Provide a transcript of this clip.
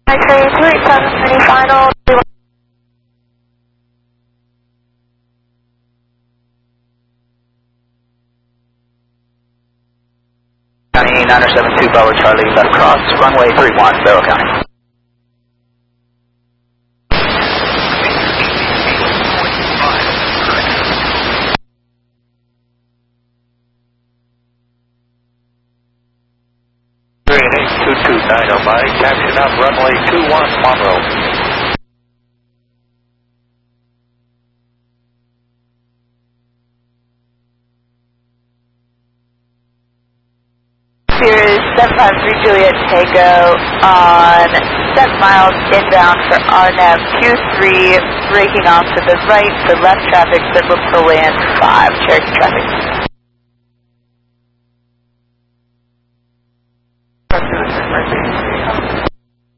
X-ray 287 final. 972 Bravo Charlie, left cross, runway 31, Barrow County. Caption up runway 21, Monroe. Sirius 753 Juliet Tango on 7 miles inbound for RNAV Q3, braking off to the right for left traffic, signal to land 5, Cherokee traffic.